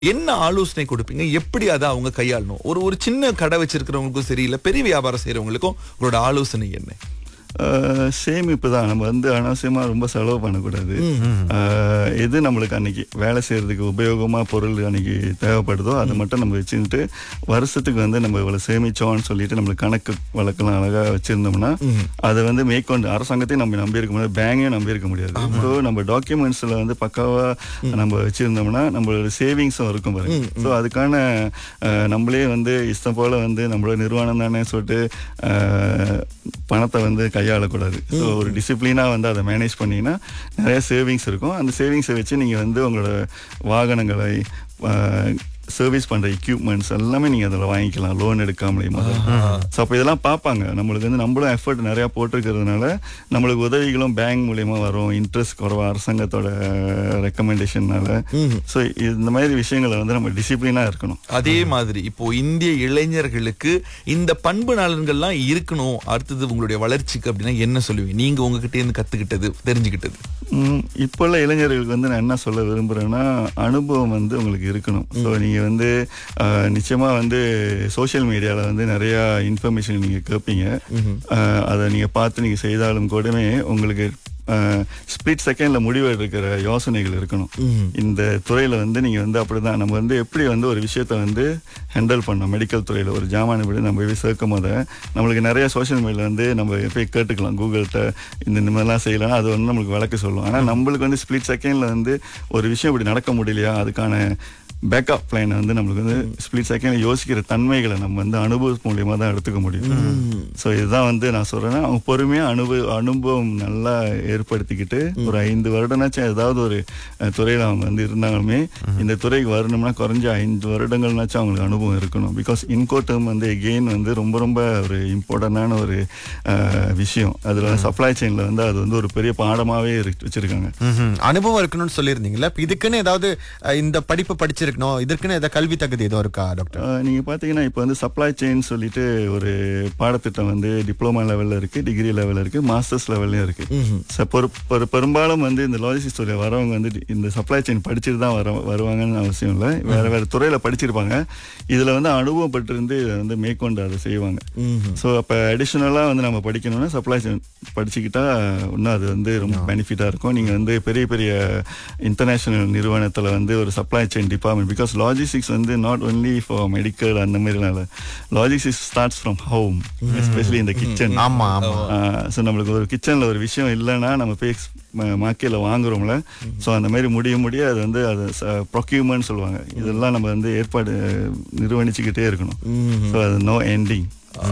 என்ன ஆலோசனை கொடுப்பீங்க? எப்படி அதை அவங்க கையாளணும்? ஒரு ஒரு சின்ன கடை வச்சிருக்கிறவங்களுக்கும் சரி, இல்ல பெரிய வியாபாரம் செய்யறவங்களுக்கும் உங்களோட ஆலோசனை என்ன? சேமிப்பு தான். நம்ம அனாவசியமா ரொம்ப செலவு பண்ணக்கூடாது. எது நம்மளுக்கு அன்னைக்கு வேலை செய்யறதுக்கு உபயோகமா பொருள் அன்னைக்கு தேவைப்படுதோ அதை மட்டும் நம்ம வச்சுக்கிட்டு வருஷத்துக்கு நம்ம இவ்வளவு சேமிச்சோம்னு சொல்லிட்டு நம்மளுக்கு கணக்கு வழக்கெல்லாம் அழகா வச்சிருந்தோம்னா அதை மேற்கொண்டு அரசாங்கத்தையும் நம்ம நம்பி இருக்க முடியாது, பேங்கையும் நம்பி இருக்க முடியாது. இப்போ நம்ம டாக்குமெண்ட்ஸ்ல பக்காவா நம்ம வச்சிருந்தோம்னா நம்மளோட சேவிங்ஸும் இருக்கும் பாருங்க. ஸோ அதுக்கான நம்மளே இஷ்டம் போல நம்மளோட நிறுவனம் தானே சொல்லிட்டு பணத்தை கையாளக்கூடாது. ஸோ ஒரு டிசிப்ளினா அதை மேனேஜ் பண்ணீங்கன்னா நிறைய சேவிங்ஸ் இருக்கும். அந்த சேவிங்ஸை வச்சு நீங்க உங்களோட வாகனங்களை சர்வீஸ் பண்ற எக்யூப்மெண்ட்ஸ் எல்லாமே நீங்க அதில் வாங்கிக்கலாம், லோன் எடுக்காமலே. ஸோ அப்போ இதெல்லாம் பார்ப்பாங்க. நம்மளுக்கு நம்மளும் எஃபர்ட் நிறைய போட்டிருக்கிறதுனால நம்மளுக்கு உதவிகளும் பேங்க் மூலியமா வரும், இன்ட்ரெஸ்ட் குறைவா அரசாங்கத்தோட ரெக்கமெண்டேஷன்னால. ஸோ இந்த மாதிரி விஷயங்களை நம்ம டிசிப்ளினா இருக்கணும். அதே மாதிரி இப்போ இந்திய இளைஞர்களுக்கு இந்த பண்பு நலன்கள்லாம் இருக்கணும் அடுத்தது உங்களுடைய வளர்ச்சிக்கு அப்படின்னா என்ன சொல்லுவீங்க? நீங்க உங்ககிட்ட இருந்து கத்துக்கிட்டது, தெரிஞ்சுக்கிட்டது. இப்போ உள்ள இளைஞர்களுக்கு நான் என்ன சொல்ல விரும்புறேன்னா, அனுபவம் உங்களுக்கு இருக்கணும். ஸோ நீங்க நிச்சயமா சோசியல் மீடியால நிறைய இன்ஃபர்மேஷன் நீங்க கேட்பீங்க. அதை நீங்க பார்த்து நீங்க செய்தாலும் கூடவே உங்களுக்கு ஸ்பிளிட் செகண்ட்ல முடிவு எடுக்கிற யோசனைகள் இருக்கணும். இந்த துறையில நீங்க அப்படிதான் நம்ம எப்படி ஒரு விஷயத்த ஹேண்டில் பண்ணோம். மெடிக்கல் துறையில ஒரு ஜாமான விட நம்ம போய் சேர்க்கும் போது நம்மளுக்கு நிறைய சோசியல் மீடியால நம்ம போய் கேட்டுக்கலாம், கூகுள்கிட்ட இந்த மாதிரிலாம் செய்யலாம், அது நம்மளுக்கு விளக்க சொல்லும். ஆனா நம்மளுக்கு ஸ்பிளிட் செகண்ட்ல ஒரு விஷயம் இப்படி நடக்க முடியலையா, அதுக்கான பேக்கப் பிளான் நம்மளுக்கு ஸ்பிளிட் செகண்ட்ல யோசிக்கிற தன்மைகளை நம்ம அனுபவம் மூலியமா தான் எடுத்துக்க முடியும். ஸோ இதுதான் நான் சொல்றேன்னா, அவங்க பொறுமையா அனுபவம் நல்லா ஏற்படுத்திக்கிட்டு ஒரு 5 வருடம்னாச்சும் ஏதாவது ஒரு துறையில அவங்க இருந்தாலுமே இந்த துறைக்கு வரணும்னா குறைஞ்ச 5 வருடங்கள்னாச்சும் அவங்களுக்கு அனுபவம் இருக்கணும். பிகாஸ் இன்கோட்டம் எகெயின் ரொம்ப ரொம்ப ஒரு இம்பார்ட்டன்டான ஒரு விஷயம். அதுல சப்ளை செயின்ல அது ஒரு பெரிய பாடமாவே வச்சிருக்காங்க. அனுபவம் இருக்கணும்னு சொல்லியிருந்தீங்களா? இதுக்குன்னு ஏதாவது இந்த படிப்பு படிச்சிருக்கணும், இதற்குன்னு ஏதாவது கல்வி தகுதி ஏதோ இருக்கா டாக்டர்? நீங்க பாத்தீங்கன்னா இப்போ சப்ளை செயின் சொல்லிட்டு ஒரு பாடத்திட்டம் டிப்ளமா லெவல்ல இருக்கு, டிகிரி லெவல்ல இருக்கு, மாஸ்டர்ஸ் லெவல்லயும் இருக்கு. பெரும்பாலும் இந்த லாஜிஸ்டிக்ஸ் துறையில வரவங்க இந்த சப்ளை செயின் படிச்சுட்டு தான் வருவாங்கன்னு அவசியம் இல்லை. வேற வேற துறையில படிச்சிருப்பாங்க. இதுல அனுபவம் பட்டிருந்து இதை மேற்கொண்டு அதை செய்வாங்க. ஸோ அப்ப அடிஷனலா நம்ம படிக்கணும்னா சப்ளை செயின் படிச்சுக்கிட்டா இன்னும் அது ரொம்ப பெனிஃபிட்டா இருக்கும். நீங்க பெரிய பெரிய இன்டர்நேஷனல் நிறுவனத்துல ஒரு supply chain department, because logistics not only for medical அந்த மாதிரினால logistics starts from home, especially இந்த கிச்சன். ஸோ நம்மளுக்கு ஒரு கிச்சன்ல ஒரு விஷயம் இல்லைன்னா நம்ம போய் மார்க்கெட்ல வாங்குறோம்ல, ஸோ அந்த மாதிரி முடிய அது அது ப்ரொக்யூர்மெண்ட் சொல்லுவாங்க. இதெல்லாம் நம்ம ஏற்பாடு நிர்வகிச்சுக்கிட்டே இருக்கணும். ஸோ அது நோ எண்டிங்.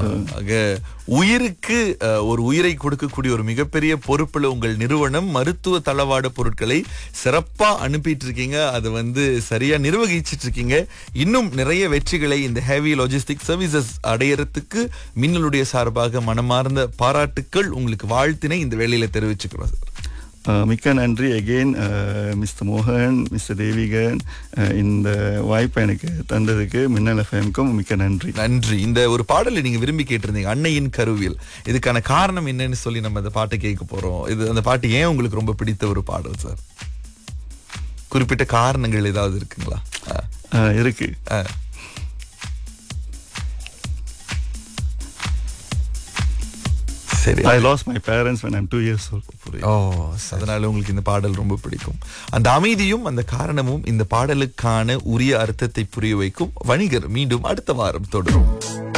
உயிருக்கு ஒரு உயிரை கொடுக்கக்கூடிய ஒரு மிகப்பெரிய பொறுப்புல உங்கள் நிறுவனம் மருத்துவ தளவாட பொருட்களை சிறப்பா அனுப்பிட்டு இருக்கீங்க. அது சரியா நிர்வகிச்சிட்டு இருக்கீங்க. இன்னும் நிறைய வெற்றிகளை இந்த ஹெவி லாஜிஸ்டிக் சர்வீசஸ் அடையறதுக்கு மின்னலுடைய சார்பாக மனமார்ந்த பாராட்டுக்கள், உங்களுக்கு வாழ்த்தினை இந்த வேளையில தெரிவிச்சுக்கிறோம். மிக்க நன்றி அகெயின் மிஸ்டர் மோகன், மிஸ்டர் தேவிகன், இந்த வாய்ப்பை எனக்கு தந்ததுக்கு மின்னல் எஃப்எம்க்கும் மிக்க நன்றி. நன்றி. இந்த ஒரு பாடலை நீங்க விரும்பி கேட்டிருந்தீங்க, அன்னையின் கருவில். இதுக்கான காரணம் என்னன்னு சொல்லி நம்ம அந்த பாட்டை கேட்க போறோம். அந்த பாட்டு ஏன் உங்களுக்கு ரொம்ப பிடித்த ஒரு பாடல் சார்? குறிப்பிட்ட காரணங்கள் ஏதாவது இருக்குங்களா? இருக்கு. சரி. I lost my parents when I'm 2 years old. அதனால உங்களுக்கு இந்த பாடல் ரொம்ப பிடிக்கும். அந்த அமைதியும் அந்த காரணமும் இந்த பாடலுக்கான உரிய அர்த்தத்தை புரிய வைக்கும். வணிகர் மீண்டும் அடுத்த வாரம் தொடரும்.